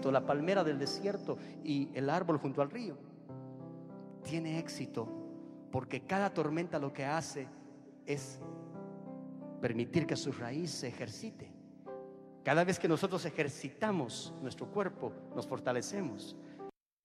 éxito la palmera del desierto y el árbol junto al río? Tiene éxito porque cada tormenta lo que hace es permitir que su raíz se ejercite. Cada vez que nosotros ejercitamos nuestro cuerpo, nos fortalecemos.